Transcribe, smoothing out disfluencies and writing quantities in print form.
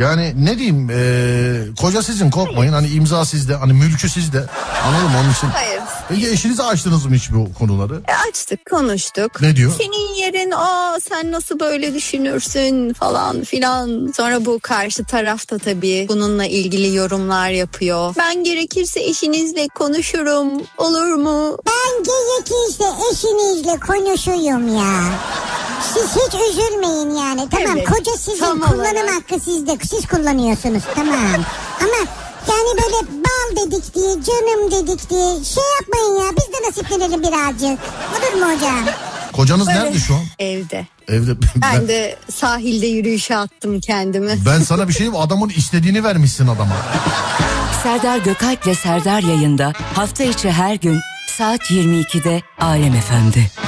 Yani ne diyeyim, koca sizin, korkmayın. Hani imza sizde, hani mülkü sizde. Anladın mı onun için? Hayır. Peki eşinize açtınız mı hiç bu konuları? Açtık, konuştuk. Ne diyor? Senin yerin sen nasıl böyle düşünürsün falan filan. Sonra bu karşı tarafta tabii bununla ilgili yorumlar yapıyor. Ben gerekirse eşinizle konuşurum, olur mu? Ben gerekirse eşinizle konuşuyorum ya. Siz hiç üzülmeyin yani. Tamam, Evet, koca sizin, kullanım hakkı sizde. Siz kullanıyorsunuz, tamam. Ama yani böyle bal dedik diye, canım dedik diye şey yapmayın ya. Biz de nasiplenelim birazcık. Olur mu hocam? Kocanız Böyle, nerede şu an? Evde. Evde. Ben de sahilde yürüyüşe attım kendimi. Ben sana bir şey diyeyim, adamın istediğini vermişsin adama. Serdar Gökalp'le Serdar yayında hafta içi her gün saat 22'de Alem FM'de.